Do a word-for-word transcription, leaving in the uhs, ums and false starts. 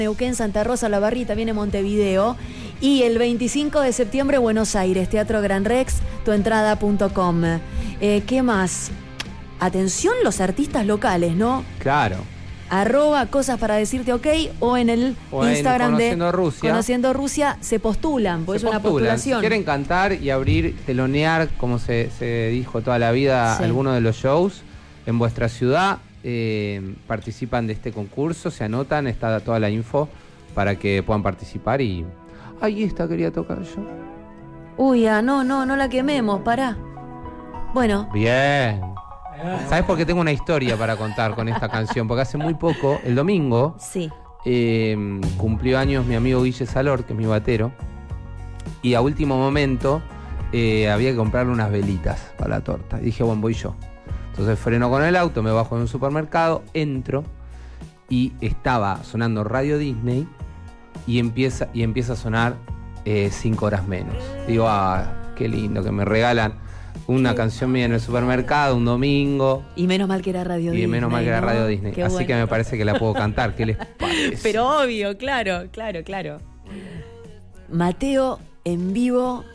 Neuquén, Santa Rosa, La Barrita, viene Montevideo. Y el veinticinco de septiembre, Buenos Aires, Teatro Gran Rex, tuentrada punto com. Eh, ¿Qué más? Atención los artistas locales, ¿no? Claro. Arroba cosas para decirte ok o en el o en Instagram Conociendo de Rusia. Conociendo Rusia se postulan, porque se es una postulan. postulación. Si quieren cantar y abrir, telonear, como se, se dijo toda la vida, Sí. alguno de los shows en vuestra ciudad, eh, participan de este concurso, se anotan, está toda la info para que puedan participar y... Ay, esta quería tocar yo. Uy, ah, no, no, no la quememos, pará. Bueno. Bien. ¿Sabes por qué tengo una historia para contar con esta canción? Porque hace muy poco, el domingo, Sí. eh, cumplió años mi amigo Guille Salor, que es mi batero, y a último momento eh, había que comprarle unas velitas para la torta. Y dije, bueno, voy yo. Entonces freno con el auto, me bajo en un supermercado, entro y estaba sonando Radio Disney y empieza, y empieza a sonar eh, cinco horas menos. Digo, ah, qué lindo que me regalan una canción mía en el supermercado un domingo. Y menos mal que era Radio y Disney. Y menos mal que era ¿no? Radio Disney. Qué Así bueno. que me parece que la puedo cantar. ¿Qué les parece? Pero obvio, claro, claro, claro. Mateo en vivo